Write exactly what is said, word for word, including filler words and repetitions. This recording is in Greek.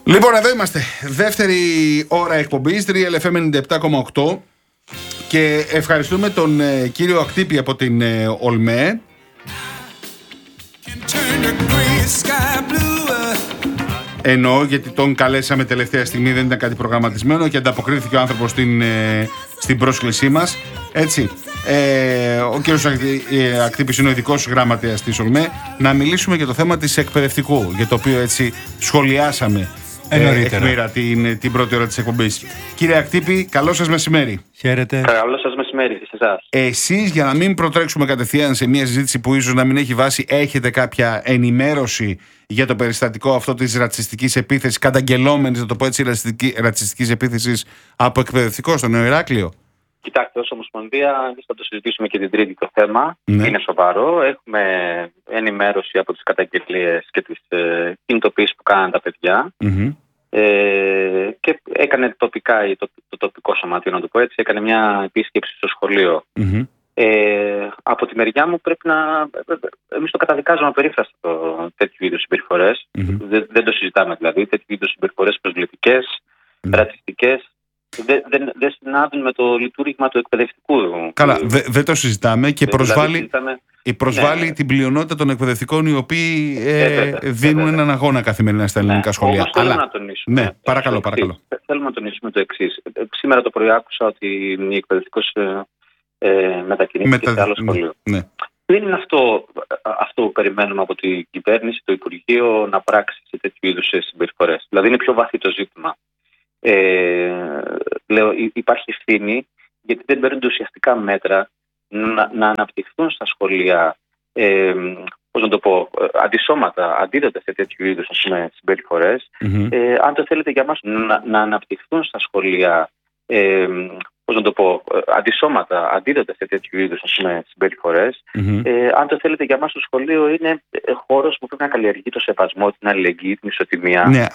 Λοιπόν, εδώ είμαστε. Δεύτερη ώρα εκπομπής, Real εφ εμ ενενήντα επτά κόμμα οκτώ. Και ευχαριστούμε τον ε, κύριο Ακτύπη από την ε, ΟΛΜΕ. Εννοώ γιατί τον καλέσαμε τελευταία στιγμή, δεν ήταν κάτι προγραμματισμένο και ανταποκρίθηκε ο άνθρωπος στην, ε, στην πρόσκλησή μας. Έτσι, ε, ο κύριος Ακτύπης είναι ο ειδικός γραμματέας της ΟΛΜΕ. Να μιλήσουμε για το θέμα της εκπαιδευτικού, για το οποίο έτσι σχολιάσαμε ε, εκ μοίρα την, την πρώτη ώρα της εκπομπής. Κύριε Ακτύπη, καλό σας μεσημέρι. Χαίρετε. Καλό σας μεσημέρι σε εσάς. Εσείς, για να μην προτρέξουμε κατευθείαν σε μια συζήτηση που ίσως να μην έχει βάση, έχετε κάποια ενημέρωση για το περιστατικό αυτό της ρατσιστικής επίθεσης, καταγγελόμενης, να το πω έτσι, ρατσιστικής επίθεσης από εκπαιδευτικό στο Νέο Ηράκλειο? Κοιτάξτε, ως Ομοσπονδία, εμείς θα το συζητήσουμε και την Τρίτη το θέμα. Ναι. Είναι σοβαρό. Έχουμε ενημέρωση από τις καταγγελίες και τις ε, κινητοποιήσεις που κάναν τα παιδιά. Mm-hmm. Ε, και έκανε τοπικά, το, το τοπικό σωματείο, να το πω έτσι, έκανε μια επίσκεψη στο σχολείο. Mm-hmm. Ε, από τη μεριά μου πρέπει να... Εμείς το καταδικάζουμε απερίφραστα το τέτοιου είδους συμπεριφορές. Mm-hmm. Δεν, δεν το συζητάμε δηλαδή. Τέτοιου είδους συμπεριφορές προσβλητικές, mm-hmm. ρατσιστικές, δεν δε, δε συνάδουν με το λειτουργήμα του εκπαιδευτικού. Καλά, δεν δε το συζητάμε και προσβάλλει, δηλαδή, συζητάμε... προσβάλλει ναι. την πλειονότητα των εκπαιδευτικών οι οποίοι ε, ε, βέβαια, δίνουν βέβαια. έναν αγώνα καθημερινά στα ελληνικά ναι. σχολεία. Όμως θέλουμε να τονίσουμε. Ναι, παρακαλώ, παρακαλώ. Θέλουμε να τονίσουμε το εξής. Σήμερα το πρωί άκουσα ότι η εκπαιδευτικός ε, ε, μετακινήθηκε Μετα... σε άλλο σχολείο. Ναι. Δεν είναι αυτό, αυτό που περιμένουμε από την κυβέρνηση, το Υπουργείο, να πράξει σε τέτοιου είδους συμπεριφορές. Δηλαδή είναι πιο βαθύ το ζήτημα. Ε, λέω, υπάρχει ευθύνη γιατί δεν παίρνουν ουσιαστικά μέτρα να, να αναπτυχθούν στα σχολεία ε, πώς να το πω, αντισώματα, αντίδοτα σε τέτοιου είδους συμπεριφορές. Mm-hmm. Ε, αν το θέλετε για μας, να, να αναπτυχθούν στα σχολεία ε, πώς να το πω, αντισώματα, αντίδοτα σε τέτοιου είδους συμπεριφορές. Mm-hmm. Ε, αν το θέλετε για μας, το σχολείο είναι χώρος που πρέπει να καλλιεργεί το σεβασμό, την αλληλεγγύη, την ισοτιμία. Ναι,